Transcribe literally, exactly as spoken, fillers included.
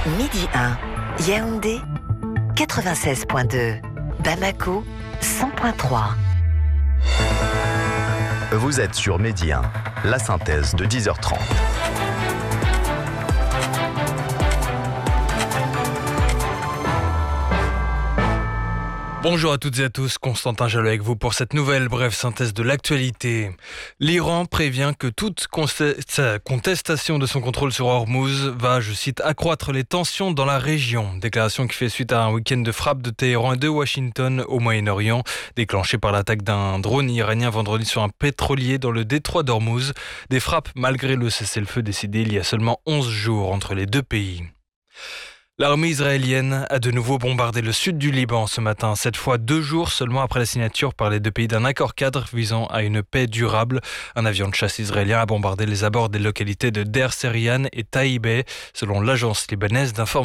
Midi un, Yaoundé, quatre-vingt-seize virgule deux. Bamako, cent virgule trois. Vous êtes sur Midi un, la synthèse de dix heures trente. Bonjour à toutes et à tous, Constantin Jalot avec vous pour cette nouvelle brève synthèse de l'actualité. L'Iran prévient que toute contestation de son contrôle sur Hormuz va, je cite, accroître les tensions dans la région. Déclaration qui fait suite à un week-end de frappe de Téhéran et de Washington au Moyen-Orient, déclenché par l'attaque d'un drone iranien vendredi sur un pétrolier dans le détroit d'Hormuz. Des frappes malgré le cessez-le-feu décidé il y a seulement onze jours entre les deux pays. L'armée israélienne a de nouveau bombardé le sud du Liban ce matin, cette fois deux jours seulement après la signature par les deux pays d'un accord cadre visant à une paix durable. Un avion de chasse israélien a bombardé les abords des localités de Der Serian et Taïbeh, selon l'agence libanaise d'information.